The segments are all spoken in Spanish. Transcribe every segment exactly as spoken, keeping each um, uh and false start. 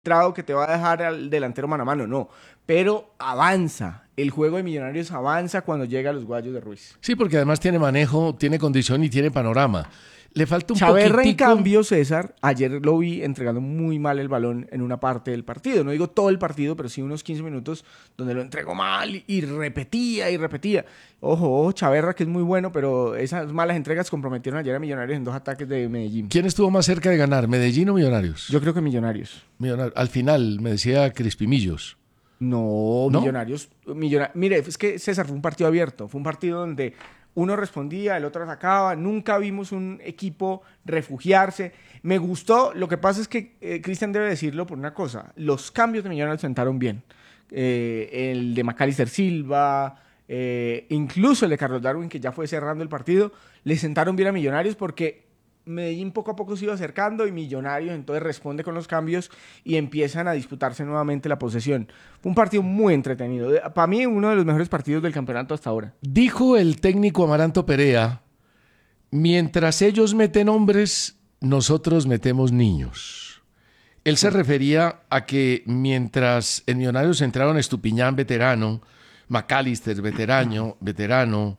que te va a dejar al delantero mano a mano, no. Pero avanza. El juego de Millonarios avanza cuando llega a los Guayos de Ruiz. Sí, porque además tiene manejo, tiene condición y tiene panorama. Le falta un Chaverra, poquitico... en cambio, César, ayer lo vi entregando muy mal el balón en una parte del partido. No digo todo el partido, pero sí unos quince minutos donde lo entregó mal y repetía y repetía. Ojo, ojo, Chaverra, que es muy bueno, pero esas malas entregas comprometieron ayer a Millonarios en dos ataques de Medellín. ¿Quién estuvo más cerca de ganar, Medellín o Millonarios? Yo creo que Millonarios. Millonarios. Al final, me decía Crispimillos. No, ¿No? Millonarios, Millonarios. Mire, es que César, fue un partido abierto. Fue un partido donde uno respondía, el otro atacaba. Nunca vimos un equipo refugiarse. Me gustó. Lo que pasa es que eh, Cristian debe decirlo por una cosa. Los cambios de Millonarios sentaron bien. Eh, el de Macalister Silva, eh, incluso el de Carlos Darwin, que ya fue cerrando el partido, le sentaron bien a Millonarios porque Medellín poco a poco se iba acercando y Millonarios entonces responde con los cambios y empiezan a disputarse nuevamente la posesión. Fue un partido muy entretenido. Para mí, uno de los mejores partidos del campeonato hasta ahora. Dijo el técnico Amaranto Perea, mientras ellos meten hombres, nosotros metemos niños. Él se refería a que mientras en Millonarios entraron Estupiñán, veterano, Macalister, veterano, veterano,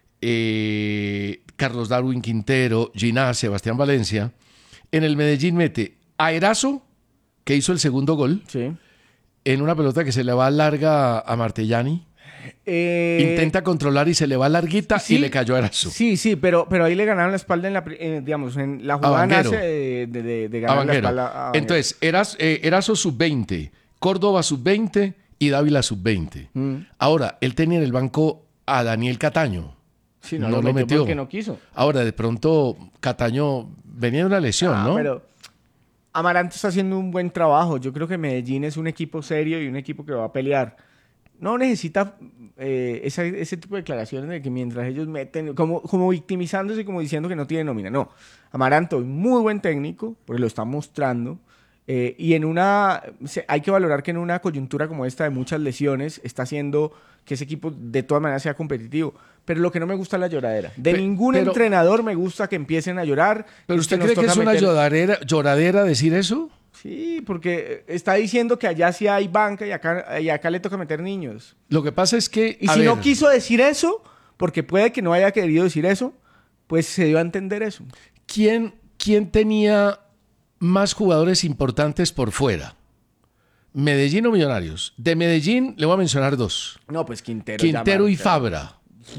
eh, Carlos Darwin Quintero, Ginás, Sebastián Valencia, en el Medellín mete a Erazo, que hizo el segundo gol, Sí. en una pelota que se le va larga a Martellani. Eh, Intenta controlar y se le va larguita sí, y le cayó a Erazo. Sí, sí, pero, pero ahí le ganaron la espalda en la, eh, digamos, en la jugada Vanguero. nace de, de, de, de A ganar la Vanguero. espalda a Vanguero. Entonces, Eras, eh, Erazo sub veinte, Córdoba sub veinte y Dávila sub veinte. Mm. Ahora, él tenía en el banco a Daniel Cataño. Sí, no, no lo lo metió, metió. porque no quiso. Ahora, de pronto, Cataño venía de una lesión, Ah, ¿no? Pero Amaranto está haciendo un buen trabajo. Yo creo que Medellín es un equipo serio y un equipo que va a pelear. No necesita eh, esa- ese tipo de declaraciones de que mientras ellos meten, como, como victimizándose y como diciendo que no tiene nómina. No, Amaranto es muy buen técnico, porque lo está mostrando. eh, y en una, se- hay que valorar que en una coyuntura como esta de muchas lesiones está haciendo que ese equipo de todas maneras sea competitivo. Pero lo que no me gusta es la lloradera. De Pe- ningún pero- entrenador me gusta que empiecen a llorar. ¿Pero y usted nos cree que toca es una meter- lloradera, lloradera decir eso? Sí, porque está diciendo que allá sí hay banca y acá, y acá le toca meter niños. Lo que pasa es que... Y a si ver, no quiso decir eso, porque puede que no haya querido decir eso, pues se dio a entender eso. ¿quién, ¿quién tenía más jugadores importantes por fuera? ¿Medellín o Millonarios? De Medellín le voy a mencionar dos. No, pues Quintero. Quintero y ya marca, Fabra.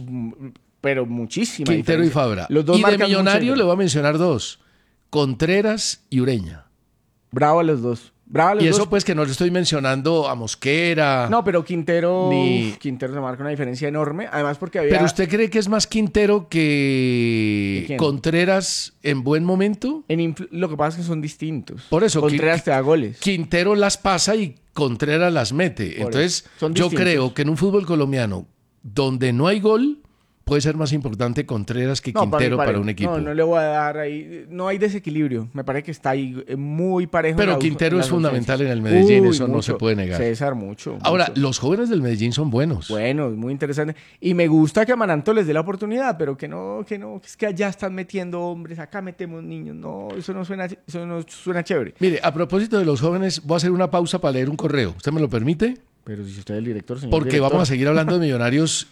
Pero muchísima Quintero y diferencia. Fabra. Los dos Y de marcan Millonario mucho. le voy a mencionar dos. Contreras y Ureña. Bravo a los dos. Bravo a los Y eso dos. pues que no le estoy mencionando a Mosquera. No, pero Quintero... Ni- Quintero se marca una diferencia enorme. Además porque había... ¿Pero usted cree que es más Quintero que ¿De quién? Contreras en buen momento? en influ- Lo que pasa es que son distintos. Por eso, Contreras Qui- te da goles. Quintero las pasa y Contreras las mete. Por Entonces, eso. Son yo distintos. creo que en un fútbol colombiano donde no hay gol, puede ser más importante Contreras que No, Quintero mí para, pare- un equipo. No, no le voy a dar ahí. No hay desequilibrio. Me parece que está ahí eh, muy parejo. Pero en la- Quintero en es las fundamental ausencias. en el Medellín, Uy, eso no mucho. se puede negar. César, mucho. Ahora, mucho. los jóvenes del Medellín son buenos. Bueno, muy interesante. Y me gusta que Amaranto les dé la oportunidad, pero que no, que no, que es que allá están metiendo hombres, acá metemos niños. No, eso no suena, eso no suena chévere. Mire, a propósito de los jóvenes, voy a hacer una pausa para leer un correo. ¿Usted me lo permite? Pero si usted es el director, señor Porque director. vamos a seguir hablando de Millonarios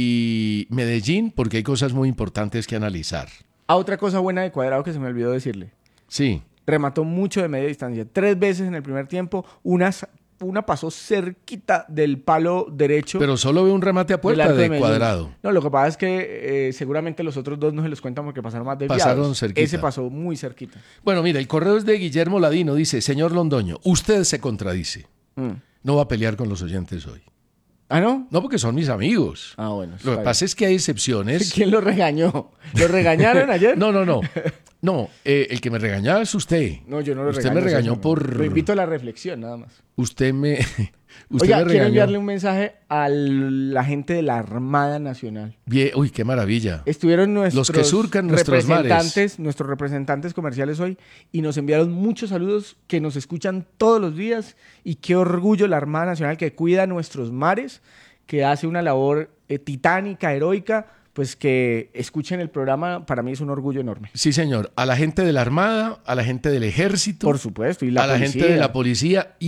y Medellín, porque hay cosas muy importantes que analizar. Ah, otra cosa buena de Cuadrado que se me olvidó decirle. Sí. Remató mucho de media distancia. Tres veces en el primer tiempo. Una, una pasó cerquita del palo derecho. Pero solo veo un remate a del puerta arco de Medellín. Cuadrado. No, lo que pasa es que eh, seguramente los otros dos no se los cuentan porque pasaron más desviados. Pasaron cerquita. Ese pasó muy cerquita. Bueno, mira, el correo es de Guillermo Ladino. Dice, señor Londoño, usted se contradice. Mm. No va a pelear con los oyentes hoy. ¿Ah, no? No, porque son mis amigos. Ah, bueno. Lo que pasa es que hay excepciones. ¿Quién lo regañó? ¿Lo regañaron ayer? No, no, no. No, eh, el que me regañaba es usted. No, yo no lo Usted regaño. me regañó César, no. por... Lo invito a la reflexión, nada más. Usted me... Usted Oiga, me quiero regañó. enviarle un mensaje a la gente de la Armada Nacional. Bien, uy, qué maravilla. Estuvieron nuestros Los que surcan nuestros representantes, nuestros representantes comerciales hoy y nos enviaron muchos saludos que nos escuchan todos los días y qué orgullo la Armada Nacional que cuida nuestros mares, que hace una labor eh, titánica, heroica pues que escuchen el programa, para mí es un orgullo enorme. Sí, señor. A la gente de la Armada, a la gente del Ejército, Por supuesto, y la a la policía. gente de la policía